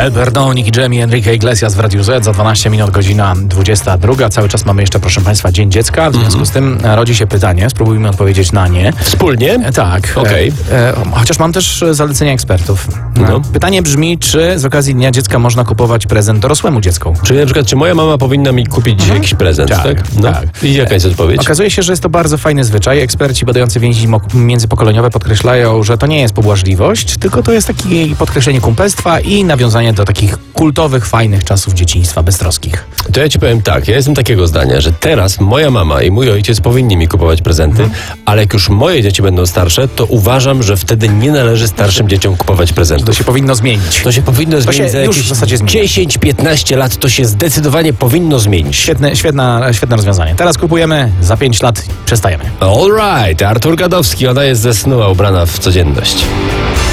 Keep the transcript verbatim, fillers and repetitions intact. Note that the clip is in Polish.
El Perdonik i Jamie Enrique Iglesias w Radiu Z za dwanaście minut, godzina dwudziesta druga. Cały czas mamy jeszcze, proszę Państwa, Dzień Dziecka. W związku mm-hmm. z tym rodzi się pytanie, spróbujmy odpowiedzieć na nie. Wspólnie? E, tak. Okej. Okay. E, chociaż mam też zalecenia ekspertów. No. Pytanie brzmi, czy z okazji Dnia Dziecka można kupować prezent dorosłemu dziecku? Czyli na przykład, czy moja mama powinna mi kupić mhm. jakiś prezent, tak? tak? No. tak. I jaka jest odpowiedź? Okazuje się, że jest to bardzo fajny zwyczaj. Eksperci badający więzi międzypokoleniowe podkreślają, że to nie jest pobłażliwość, tylko to jest takie podkreślenie kumpelstwa i nawiązanie do takich kultowych, fajnych czasów dzieciństwa beztroskich. To ja ci powiem tak, ja jestem takiego zdania, że teraz moja mama i mój ojciec powinni mi kupować prezenty, mhm. ale jak już moje dzieci będą starsze, to uważam, że wtedy nie należy starszym dzieciom kupować prezentów. To się powinno zmienić. To się powinno zmienić się za już jakieś w zasadzie dziesięć piętnaście lat, to się zdecydowanie powinno zmienić. Świetne, świetna, świetne rozwiązanie. Teraz kupujemy, za pięć lat przestajemy. All right, Artur Gadowski, ona jest ze snu, a ubrana w codzienność.